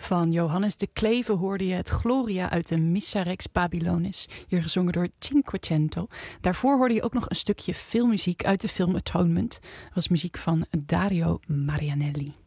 Van Johannes de Kleve hoorde je het Gloria uit de Missa Rex Babylonis, hier gezongen door Cinquecento. Daarvoor hoorde je ook nog een stukje filmmuziek uit de film Atonement. Dat was muziek van Dario Marianelli.